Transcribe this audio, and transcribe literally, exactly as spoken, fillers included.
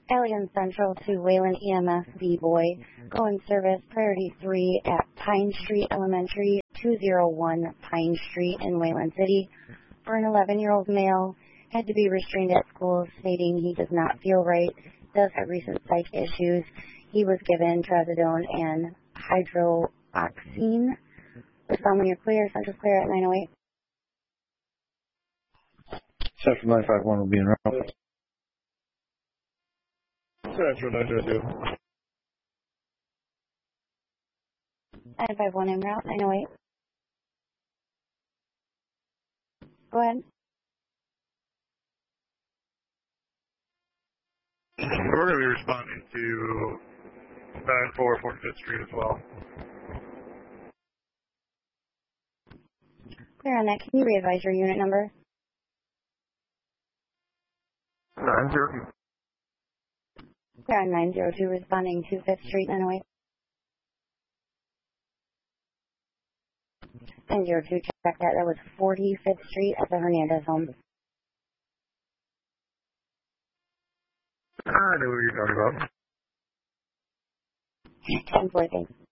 Alien Central to Wayland E M S B-Boy. Go in service priority three at Pine Street Elementary, two oh one Pine Street in Wayland City. For an eleven-year-old male, had to be restrained at school, stating he does not feel right, does have recent psych issues. He was given trazodone and hydroxyzine. Respond when you're clear. Central clear at nine oh eight. Central nine five one will be in route. Central nine oh two. nine five one en route, nine oh eight. Go ahead. We're going to be responding to nine four forty-fifth Street as well. Clear on that. Can you re-advise your unit number? nine zero two. Clear on nine oh two, responding to fifth Street, nine oh eight. nine oh two, check that. That was forty-fifth Street at the Hernandez home. I know what you're talking about. ten four, thanks.